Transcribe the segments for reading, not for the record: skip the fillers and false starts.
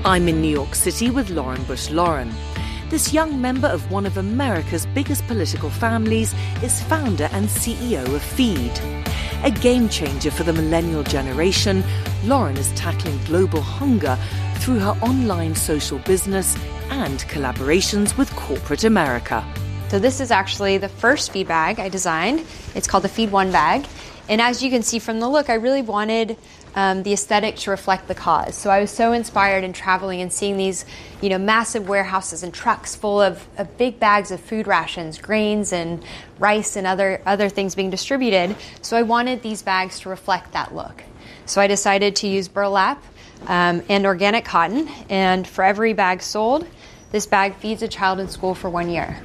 I'm in New York City with Lauren Bush Lauren. This young member of one of America's biggest political families is founder and CEO of Feed. A game changer for the millennial generation, Lauren is tackling global hunger through her online social business and collaborations with corporate America. So this is actually the first Feed bag I designed. It's called the Feed One bag. And as you can see from the look, I really wanted the aesthetic to reflect the cause. So I was so inspired in traveling and seeing these, massive warehouses and trucks full of big bags of food rations, grains and rice and other things being distributed. So I wanted these bags to reflect that look. So I decided to use burlap and organic cotton. And for every bag sold, this bag feeds a child in school for 1 year.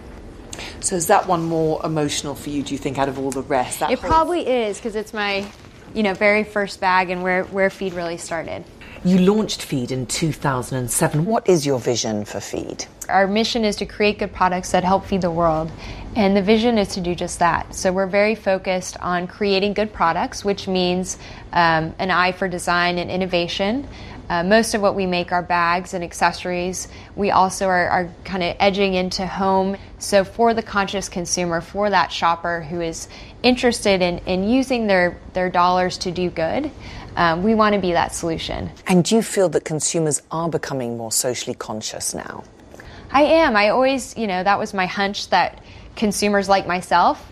So is that one more emotional for you, do you think, out of all the rest? It probably is, because it's my very first bag and where Feed really started. You launched Feed in 2007. What is your vision for Feed? Our mission is to create good products that help feed the world. And the vision is to do just that. So we're very focused on creating good products, which means an eye for design and innovation. Most of what we make are bags and accessories. We also are kind of edging into home. So for the conscious consumer, for that shopper who is interested in using their dollars to do good, we want to be that solution. And do you feel that consumers are becoming more socially conscious now? I am. I always, that was my hunch, that consumers like myself,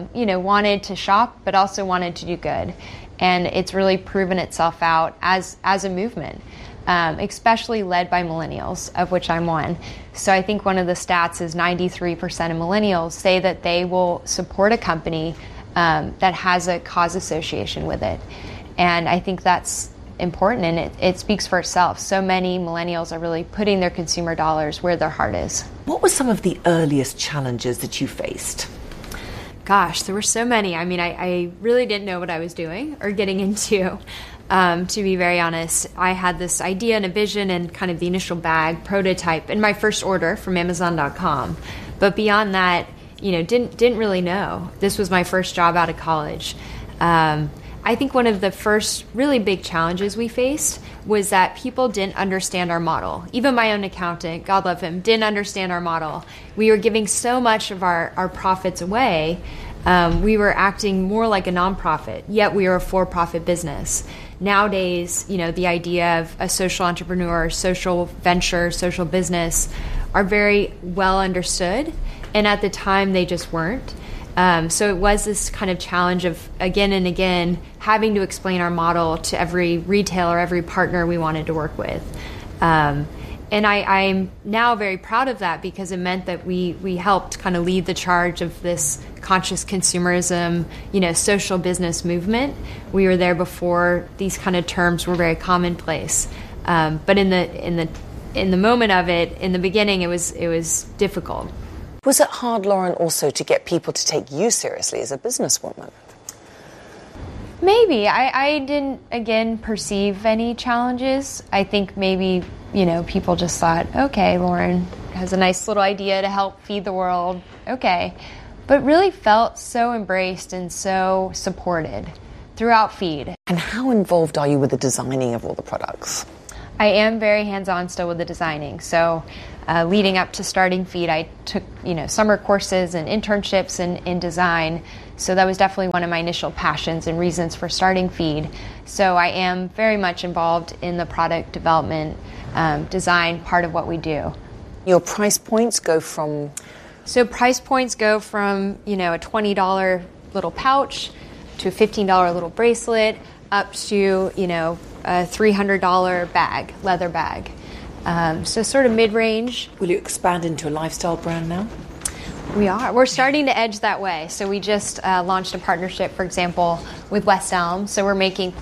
wanted to shop, but also wanted to do good. And it's really proven itself out as a movement, especially led by millennials, of which I'm one. So I think one of the stats is 93% of millennials say that they will support a company that has a cause association with it. And I think that's important, and it speaks for itself. So many millennials are really putting their consumer dollars where their heart is. What were some of the earliest challenges that you faced? Gosh, there were so many. I mean, I really didn't know what I was doing or getting into, to be very honest. I had this idea and a vision and kind of the initial bag prototype in my first order from Amazon.com. But beyond that, didn't really know. This was my first job out of college. I think one of the first really big challenges we faced was that people didn't understand our model. Even my own accountant, God love him, didn't understand our model. We were giving so much of our profits away. We were acting more like a nonprofit, yet we were a for-profit business. Nowadays, the idea of a social entrepreneur, social venture, social business are very well understood, and at the time they just weren't. So it was this kind of challenge of, again and again, having to explain our model to every retailer, every partner we wanted to work with. And I'm now very proud of that, because it meant that we helped kind of lead the charge of this conscious consumerism, social business movement. We were there before these kind of terms were very commonplace. But in the moment of it, in the beginning, it was difficult. Was it hard, Lauren, also to get people to take you seriously as a businesswoman? Maybe. I didn't, again, perceive any challenges. I think maybe, people just thought, okay, Lauren has a nice little idea to help feed the world. Okay. But really felt so embraced and so supported throughout Feed. And how involved are you with the designing of all the products? I am very hands-on still with the designing. So leading up to starting Feed, I took summer courses and internships in design. So that was definitely one of my initial passions and reasons for starting Feed. So I am very much involved in the product development, design part of what we do. Your price points go from? So price points go from a $20 little pouch to a $15 little bracelet up to a $300 bag, leather bag. So sort of mid-range. Will you expand into a lifestyle brand now? We are. We're starting to edge that way. So we just launched a partnership, for example, with West Elm. So we're making